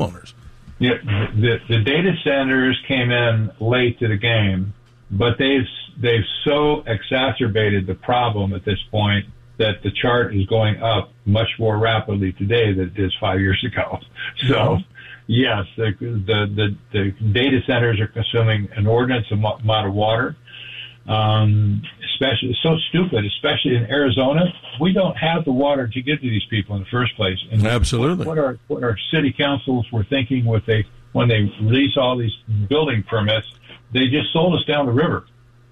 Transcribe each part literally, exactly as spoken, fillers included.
homeowners. Yeah, the, the data centers came in late to the game, but they've they've so exacerbated the problem at this point that the chart is going up much more rapidly today than it is five years ago. So, yes, the the the, the data centers are consuming an inordinate amount of water. Um, especially, it's so stupid, especially in Arizona. We don't have the water to give to these people in the first place. And Absolutely. What, what our what our city councils were thinking with they when they release all these building permits, they just sold us down the river.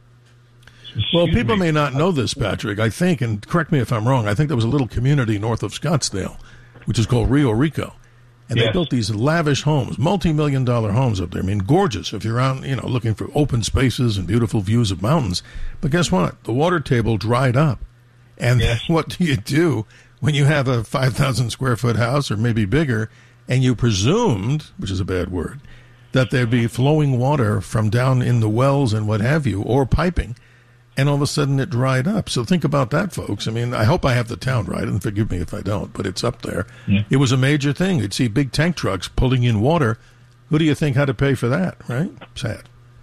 Well, people may not know this, Patrick. I think, and correct me if I'm wrong, I think there was a little community north of Scottsdale, which is called Rio Rico. And yes. They built these lavish homes, multi-million dollar homes up there. I mean, gorgeous if you're out, you know, looking for open spaces and beautiful views of mountains. But guess what? The water table dried up. And yes. What do you do when you have a five thousand square foot house or maybe bigger, and you presumed, which is a bad word, that there'd be flowing water from down in the wells and what have you, or piping, and all of a sudden it dried up. So think about that, folks. I mean, I hope I have the town right, and forgive me if I don't, but it's up there. Yeah. It was a major thing. You'd see big tank trucks pulling in water. Who do you think had to pay for that, right? Sad.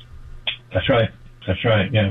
That's right. That's right, yeah.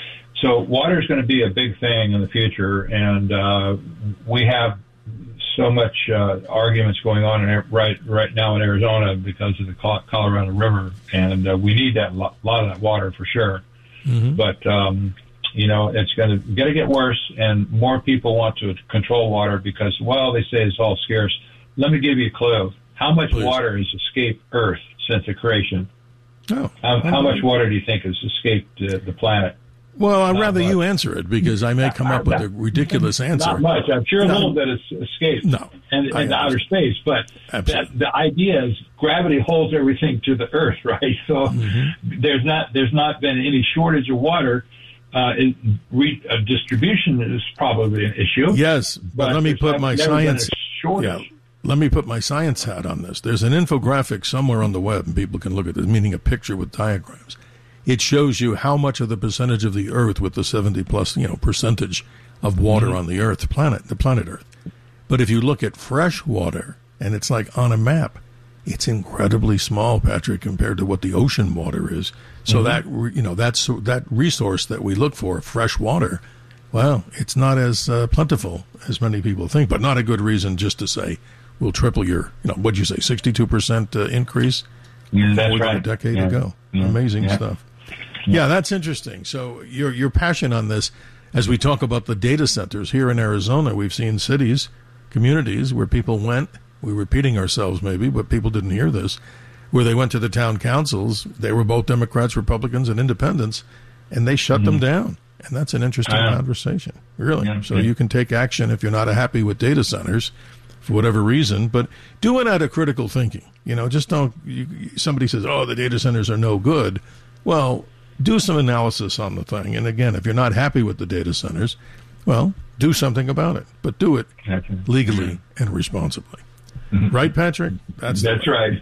So water is going to be a big thing in the future, and uh, we have so much uh, arguments going on in, right right now in Arizona because of the Colorado River, and uh, we need that lo- lot of that water for sure. Mm-hmm. But um, you know, it's going to going to get worse, and more people want to control water because, well, they say it's all scarce. Let me give you a clue. How much Please. water has escaped Earth since the creation? Oh, how, how much water do you think has escaped uh, the planet? Well, I'd Not rather much. you answer it because I may come up with a ridiculous answer. Not much. I'm sure a little bit has escaped no, and, and outer space, but that, the idea is gravity holds everything to the Earth, right? So mm-hmm. there's not there's not been any shortage of water. Uh, in re, uh, distribution is probably an issue. Yes, but, but let me put my science. Yeah, let me put my science hat on this. There's an infographic somewhere on the web, and people can look at this, meaning a picture with diagrams. It shows you how much of the percentage of the Earth with the seventy plus, you know, percentage of water mm-hmm. on the Earth, planet, the planet Earth. But if you look at fresh water, and it's like on a map, it's incredibly small, Patrick, compared to what the ocean water is. So mm-hmm. that, you know, that's that resource that we look for, fresh water, well, it's not as uh, plentiful as many people think, but not a good reason just to say we'll triple your, you know, what'd you say, sixty-two percent uh, increase? Yeah, that's more right. than a decade yeah. ago. Yeah. Amazing yeah. stuff. Yeah, that's interesting. So your your passion on this, as we talk about the data centers here in Arizona, we've seen cities, communities where people went, we're repeating ourselves maybe, but people didn't hear this, where they went to the town councils. They were both Democrats, Republicans, and independents, and they shut mm-hmm. them down. And that's an interesting uh, conversation, really. Yeah, so yeah. you can take action if you're not happy with data centers for whatever reason, but do it out of critical thinking. You know, just don't, you, somebody says, oh, the data centers are no good. Well, do some analysis on the thing. And again, if you're not happy with the data centers, well, do something about it. But do it legally and responsibly. Mm-hmm. Right, Patrick? That's, that's right.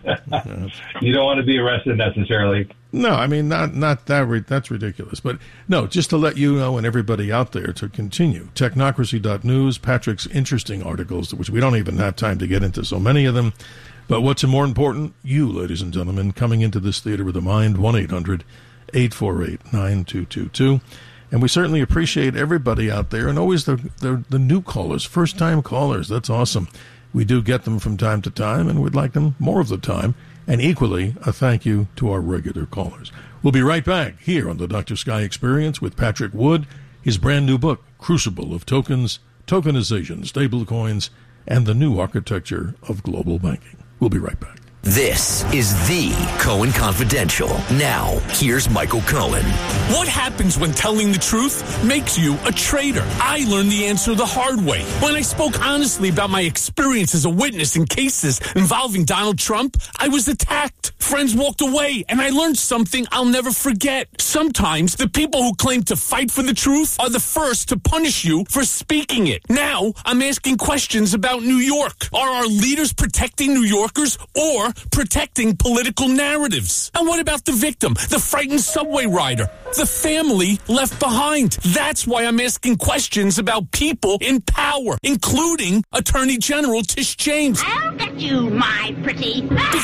You don't want to be arrested necessarily. No, I mean, not not that. Re- that's ridiculous. But no, just to let you know and everybody out there to continue. Technocracy dot news, Patrick's interesting articles, which we don't even have time to get into so many of them. But what's more important, you, ladies and gentlemen, coming into this theater with a mind, one eight hundred eight four eight nine two two two. And we certainly appreciate everybody out there, and always the, the, the new callers, first-time callers. That's awesome. We do get them from time to time, and we'd like them more of the time. And equally, a thank you to our regular callers. We'll be right back here on the Doctor Sky Experience with Patrick Wood, his brand new book, Crucible of Tokens, Tokenization, Stablecoins, and the New Architecture of Global Banking. We'll be right back. This is the Cohen Confidential. Now, here's Michael Cohen. What happens when telling the truth makes you a traitor? I learned the answer the hard way. When I spoke honestly about my experience as a witness in cases involving Donald Trump, I was attacked. Friends walked away, and I learned something I'll never forget. Sometimes the people who claim to fight for the truth are the first to punish you for speaking it. Now, I'm asking questions about New York. Are our leaders protecting New Yorkers, or protecting political narratives. And what about the victim, the frightened subway rider, the family left behind? That's why I'm asking questions about people in power, including Attorney General Tish James. I'll get you, my pretty.